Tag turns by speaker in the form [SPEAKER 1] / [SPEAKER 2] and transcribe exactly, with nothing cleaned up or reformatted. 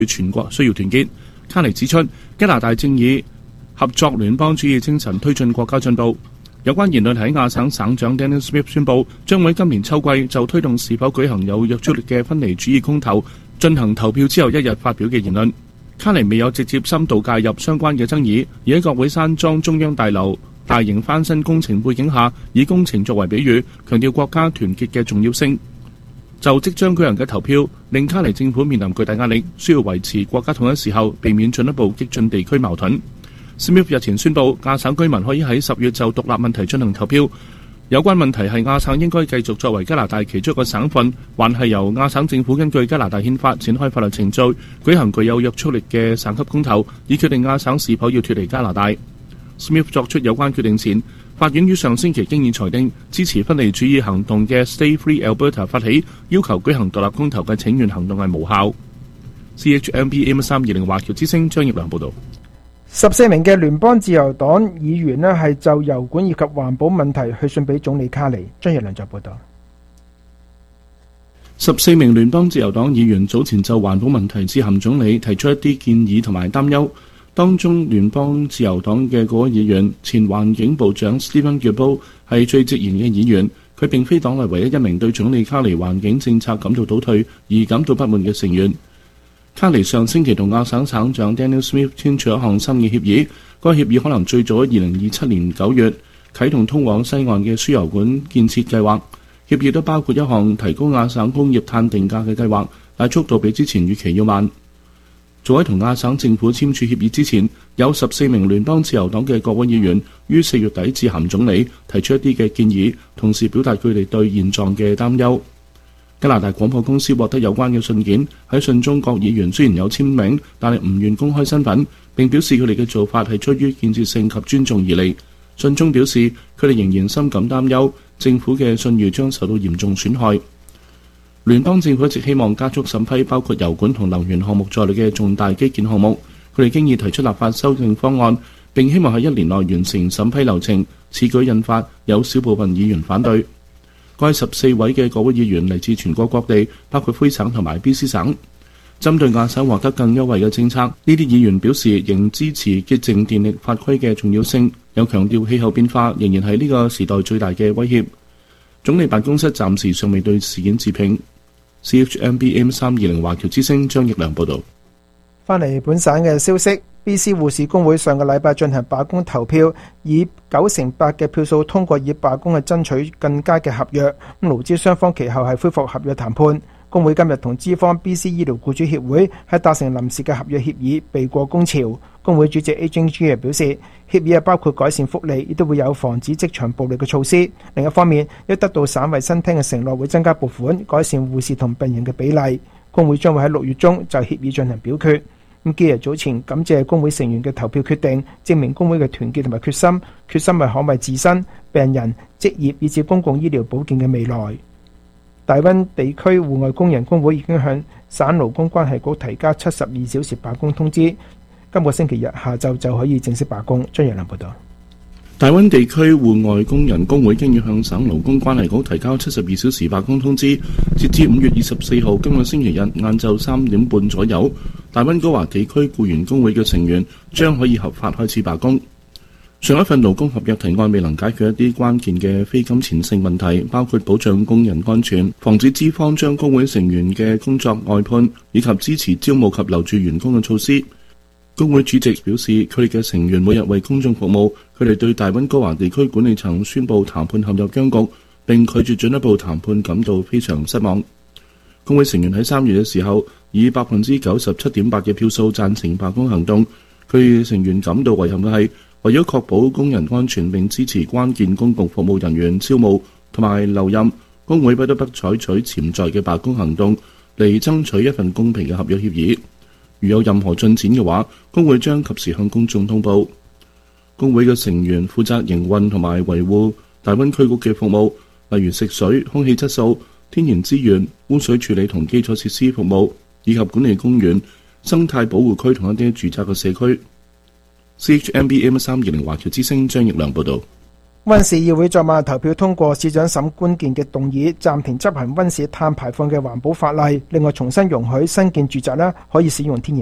[SPEAKER 1] 全國需要團結。卡尼指出，加拿大正以合作聯邦主義精神推進國家進步。有關言論喺亞省省長 Daniel Smith 宣布，將會今年秋季就推動是否舉行有約束力嘅分離主義公投進行投票之後一日發表嘅言論。卡尼未有直接深度介入相關嘅爭議，而喺國會山莊中央大樓大型翻新工程背景下，以工程作為比喻，強調國家團結嘅重要性。就即將舉行嘅投票，令卡尼政府面臨巨大壓力，需要維持國家統一時候，避免進一步激進地區矛盾。Smith 日前宣布，亞省居民可以喺十月就獨立問題進行投票。有關問題係亞省應該繼續作為加拿大其中一個省份，還係由亞省政府根據加拿大憲法展開法律程序，舉行具有約束力嘅省級公投，以決定亞省是否要脫離加拿大。Smith 作出有關決定前，法院於上星期經已裁定，支持分離主義行動嘅 Stay Free Alberta 發起要求舉行獨立公投嘅請願行動係無效。C H M B M 三二零華僑之聲張業良報導。
[SPEAKER 2] 十四名嘅聯邦自由黨議員呢係就油管以及環保問題去信俾總理卡尼。張業良就報導。
[SPEAKER 1] 十四名聯邦自由黨議員早前就環保問題致函總理，提出一啲建議同埋擔憂。當中聯邦自由黨嘅嗰位議員前環境部長 Stephen Guilbeault 係最直言嘅議員，佢並非黨內唯一一名對總理卡尼環境政策感到倒退而感到不滿嘅成員。卡尼上星期同亞省省長 Daniel Smith 簽署一項新嘅協議，該協議可能最早喺二零二七年九月啟動通往西岸嘅輸油管建設計劃。協議都包括一項提高亞省工業碳定價嘅計劃，但速度比之前預期要慢。早喺同亞省政府簽署協議之前，有十四名聯邦自由黨嘅國會議員於四月底致函總理，提出一啲嘅建議，同時表達佢哋對現狀嘅擔憂。加拿大廣播公司獲得有關嘅信件，喺信中各議員雖然有簽名，但係唔願公開身份，並表示佢哋嘅做法係出於建設性及尊重而嚟。信中表示佢哋仍然深感擔憂，政府嘅信譽將受到嚴重損害。聯邦政府一直希望加速審批包括油管同能源項目在內嘅重大基建項目，佢哋經已提出立法修正方案，並希望喺一年內完成審批流程。此舉引發有少部分議員反對。該十四位嘅國會議員嚟自全國各地，包括魁省同埋 B C 省。針對亞省獲得更優惠嘅政策，呢啲議員表示仍支持潔淨電力法規嘅重要性，又強調氣候變化仍然係呢個時代最大嘅威脅。總理辦公室暫時尚未對事件置評。C H M B M 三二零華僑之聲張業良報導。
[SPEAKER 2] 翻嚟本省嘅消息 ，B C 護士工會上個禮拜進行罷工投票，以九成八嘅票數通過以罷工去爭取更加嘅合約。咁勞資雙方其後係恢復合約談判。工會今日同資方 B C 醫療僱主協會係達成臨時嘅合約協議，避過工潮。工會主席 A J G 表示，協議係包括改善福利，亦都會有防止職場暴力嘅措施。另一方面，亦得到省衛生廳嘅承諾，會增加撥款，改善護士同病人嘅比例。工會將會喺六月中就協議進行表決。咁基日早前感謝工會成員嘅投票決定，證明工會嘅團結同埋決心，決心係捍衛自身、病人、職業以至公共醫療保健嘅未來。大溫地區戶外工人工會已經向省勞工關係局提交七十二小時罷工通知，今個星期日下晝就可以正式罷工。張陽良報道。
[SPEAKER 1] 大溫地區戶外工人工會經已向省勞工關係局提交七十二小時罷工通知，截至五月二十四號今個星期日晏晝三點半左右，大溫哥華地區僱員工會嘅成員將可以合法開始罷工。上一份勞工合約提案未能解決一啲關鍵嘅非金錢性問題，包括保障工人安全、防止資方將工會成員嘅工作外判，以及支持招募及留住員工嘅措施。工會主席表示，佢哋嘅成員每日為公眾服務，佢哋對大溫哥華地區管理層宣布談判陷入僵局，並拒絕進一步談判感到非常失望。工會成員喺三月嘅時候以百分之九十七點八嘅票數贊成罷工行動。佢哋成員感到遺憾嘅係，為咗確保工人安全並支持關鍵公共服務人員招募同埋留任，工會不得不採取潛在嘅罷工行動嚟爭取一份公平嘅合約協議。如有任何進展嘅話，工會將及時向公眾通報。工會嘅成員負責營運同埋維護大溫區局嘅服務，例如食水、空氣質素、天然資源、污水處理同基礎設施服務，以及管理公園、生態保護區同一啲住宅嘅社區。C H M B M 三二零華僑之聲張業良報導。
[SPEAKER 2] 溫市議會昨晚投票通過市長沈觀健嘅動議，暫停執行溫市碳排放嘅環保法例，另外重新容許新建住宅咧可以使用天然